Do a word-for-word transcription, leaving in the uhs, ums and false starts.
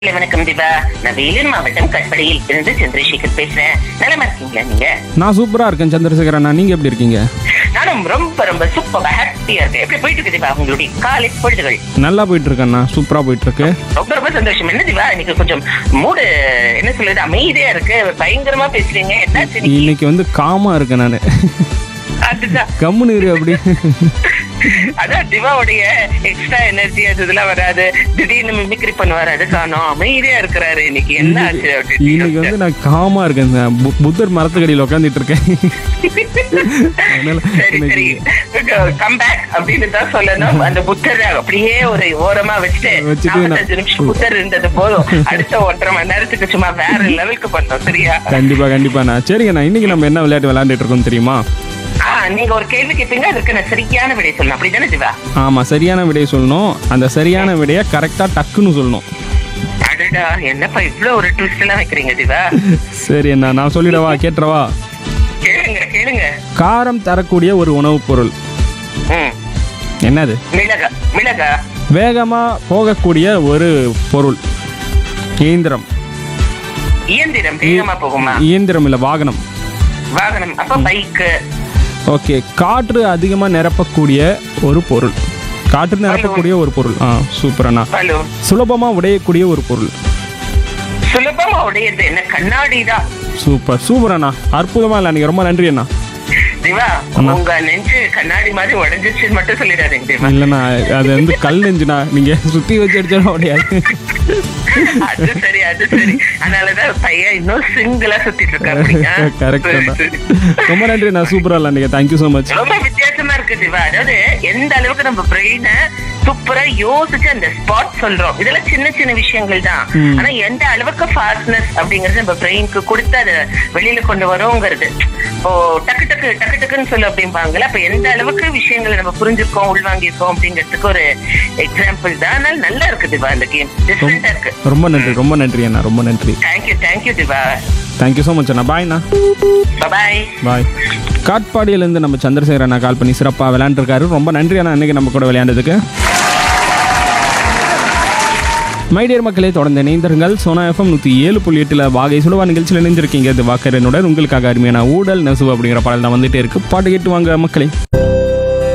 இல்ல, வணக்கம் திவா. நான் வேலூர் மாவட்டம் கட்படியில் இருந்து சந்திரசேகர் பேசுறேன். நலமா இருக்கீங்களா நீங்க? நான் சூப்பரா இருக்கேன் சந்திரசேகர் அண்ணா, நீங்க எப்படி இருக்கீங்க? நானும் ரொம்ப ரொம்ப சூப்பர் ஹாப்பியா இருக்கேன். எப்படி போயிட்டு இருக்கு திவா உங்களுடைய காலை பொழுதுகள்? நல்லா போயிட்டு இருக்கேண்ணா, சூப்பரா போயிட்டு இருக்கு. ரொம்ப ரொம்ப சந்தோஷம். என்ன திவா இன்னைக்கு கொஞ்சம் மூடு என்ன சொல்றது அமைதியா இருக்கு, பயங்கரமா பேசுறீங்க, என்னாச்சு இன்னைக்கு? இன்னைக்கு வந்து காமா இருக்கேன் நானு. அதுதான் கம்முன்னு இரு அப்படி. அதான் திவாவுடைய எக்ஸ்ட்ரா எனர்ஜி அது இதெல்லாம் வராது, திடீர்னு மிமிக்ரி பண்ணுவாரு, அது காணோம், அமைதியா இருக்கிறாரு இன்னைக்கு. என்ன ஆச்சு இன்னைக்கு அப்படின்னு வந்து நான் காமா இருக்கேன். பு- புத்தர் மரத்துக்கடியில் உட்காந்துட்டு இருக்கேன். அதனால சரி சரி, இன்னைக்கு கம் பேக் அப்படின்னு தான் சொல்லணும். அந்த புத்தர் அப்படியே ஒரு ஓரமா வச்சுட்டு வச்சுட்டு நான்- நாற்பத்தஞ்சு நிமிஷம் புத்தர் இருந்தது போதும், அடுத்த ஒன்றரை மணி நேரத்துக்கு சும்மா வேற லெவலுக்கு பண்ணோம். சரியா? கண்டிப்பா கண்டிப்பாண்ணா. சரிங்கண்ணா, இன்னைக்கு நம்ம என்ன விளையாட்டு விளையாண்டுட்டு இருக்கோம் தெரியுமா? ஆ, நீங்க ஒரு கேள்வி கேட்பீங்க, அதுக்கு நான் சரியான விடை சொல்லணும், அப்படிதானே திவா? ஆமா, சரியான விடையை சொல்லணும். அந்த சரியான விடையை கரெக்டா டக்குன்னு சொல்லணும். அடடா, என்னப்பா இவ்வளவு ஒரு ட்விஸ்ட் எல்லாம் வைக்கிறீங்க திவா? சரி அண்ணா, நான் சொல்லிடவா, கேட்டுறவா? கேளுங்க கேளுங்க. காரம் தரக்கூடிய ஒரு உணவுப் பொருள் ம், என்னது? மிளகா. மிளகா. வேகமா போகக்கூடிய ஒரு பொருள். இயந்திரம். இயந்திரம் வேகமா போகுமா? இயந்திரம் இல்ல, வாகனம். வாகனம். அப்ப பைக்கு. ஓகே. காற்று அதிகமா நிரப்பக்கூடிய ஒரு பொருள். காற்று நிரப்பக்கூடிய ஒரு பொருள். ஆ, சூப்பர் அண்ணா. பலூன். சுலபமா உடையக்கூடிய ஒரு பொருள். சுலபமா உடையது என்ன? கண்ணாடி தான். சூப்பர் சூப்பர் அண்ணா, அற்புதமா இல்லை, நீங்க ரொம்ப நன்றி அண்ணா. திவா, அண்ணா. உங்க நெஞ்சு கண்ணாடி மாதிரி உடைஞ்சிச்சுன்னு மட்டும் சொல்லிடாதீங்க திவா. இல்லைண்ணா, அது வந்து கல் நெஞ்சுண்ணா, நீங்க சுத்தி வச்சு அடிச்சாலும் உடையாது. அது சரி அது சரி, அதனாலதான் பையன் இன்னும் சிங்கிளா சுத்திட்டு இருக்காரு. கரெக்ட் அண்ணா, ரொம்ப நன்றி அண்ணா, சூப்பரா இல்லை நீங்க, தேங்க்யூ ஸோ மச். ரொம்ப வித்தியாசமா இருக்கு திவா. அதாவது எந்த அளவுக்கு நம்ம பிரெயினை சூப்பரா யோசிச்சு அந்த ஸ்பாட் சொல்றோம், இதெல்லாம் சின்ன சின்ன விஷயங்கள் தான். ம். ஆனா எந்த அளவுக்கு ஃபாஸ்ட்னஸ் அப்படிங்கறது நம்ம பிரெயினுக்கு கொடுத்து அதை வெளியில கொண்டு வரோங்கிறது. இப்போ டக்கு டக்கு டக்கு டக்குன்னு சொல்லு அப்படிம்பாங்கல்ல, அப்ப எந்த அளவுக்கு விஷயங்களை நம்ம புரிஞ்சிருக்கோம், உள்வாங்கியிருக்கோம் அப்படிங்கிறதுக்கு ஒரு எக்ஸாம்பிள் தான். அதனால நல்லா இருக்கு திவா, இந்த கேம் டிஃபரெண்டா இருக்கு. ரொம்ப நன்றி, ரொம்ப நன்றி அண்ணா, ரொம்ப நன்றி. Thank you thank you Diva. Thank you so much அண்ணா, பாய் அண்ணா. பாய். பாய். காட்பாடியிலேருந்து நம்ம சந்திரசேகர் அண்ணா கால் பண்ணி சிறப்பாக விளையாண்டுருக்காரு. ரொம்ப நன்றி அண்ணா, இன்னைக்கு நம்ம கூட விளையாண்டதுக்கு. மைடியர் மக்களே, தொடர்ந்து இணைந்திருங்கள். சோனா எஃப்எம் நூற்றி ஏழு புள்ளி எட்டில் வாகை சுடுவா நிகழ்ச்சியில் இணைஞ்சிருக்கீங்க. இது வாக்கரனுடன் உங்களுக்காக அருமையான ஊடல் நெசவு அப்படிங்கிற பாடல் தான் வந்துட்டே இருக்கு. பாட்டு கேட்டு வாங்க மக்களே.